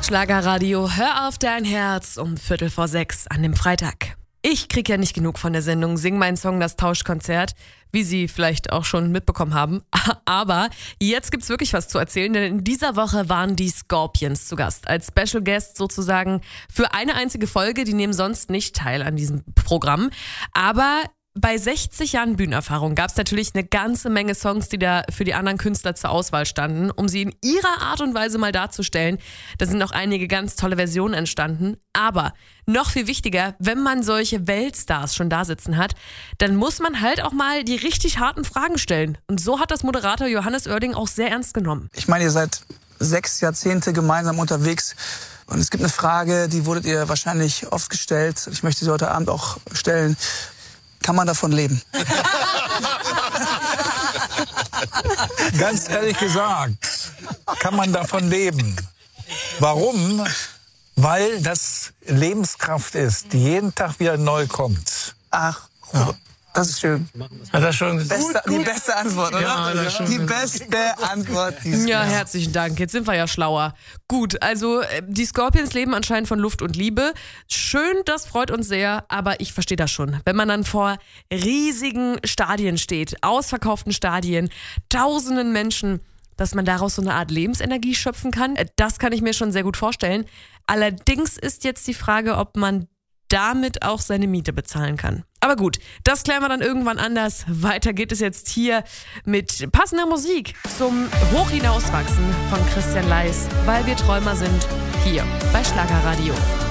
Schlagerradio, hör auf dein Herz um 5:45 an dem Freitag. Ich krieg ja nicht genug von der Sendung Sing meinen Song, das Tauschkonzert, wie Sie vielleicht auch schon mitbekommen haben. Aber jetzt gibt's wirklich was zu erzählen, denn in dieser Woche waren die Scorpions zu Gast. Als Special Guest sozusagen für eine einzige Folge. Die nehmen sonst nicht teil an diesem Programm. Aber bei 60 Jahren Bühnenerfahrung gab es natürlich eine ganze Menge Songs, die da für die anderen Künstler zur Auswahl standen, um sie in ihrer Art und Weise mal darzustellen. Da sind noch einige ganz tolle Versionen entstanden. Aber noch viel wichtiger, wenn man solche Weltstars schon da sitzen hat, dann muss man halt auch mal die richtig harten Fragen stellen. Und so hat das Moderator Johannes Oerding auch sehr ernst genommen. Ich meine, ihr seid 6 Jahrzehnte gemeinsam unterwegs. Und es gibt eine Frage, die wurdet ihr wahrscheinlich oft gestellt. Ich möchte sie heute Abend auch stellen. Kann man davon leben? Ganz ehrlich gesagt, kann man davon leben. Warum? Weil das Lebenskraft ist, die jeden Tag wieder neu kommt. Ach, ja. Das ist schön. Hat das schon Die beste Antwort, oder? Ja, das schon. Die beste Antwort. Ja, herzlichen Dank. Jetzt sind wir ja schlauer. Gut, also die Scorpions leben anscheinend von Luft und Liebe. Schön, das freut uns sehr, aber ich verstehe das schon. Wenn man dann vor riesigen Stadien steht, ausverkauften Stadien, tausenden Menschen, dass man daraus so eine Art Lebensenergie schöpfen kann, das kann ich mir schon sehr gut vorstellen. Allerdings ist jetzt die Frage, ob man damit auch seine Miete bezahlen kann. Aber gut, das klären wir dann irgendwann anders. Weiter geht es jetzt hier mit passender Musik zum Hochhinauswachsen von Christian Leis, weil wir Träumer sind, hier bei Schlagerradio.